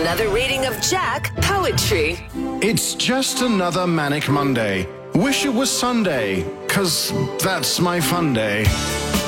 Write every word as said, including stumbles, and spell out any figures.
another reading of Jack Poetry. It's just another manic Monday. Wish it was Sunday, 'cause that's my fun day.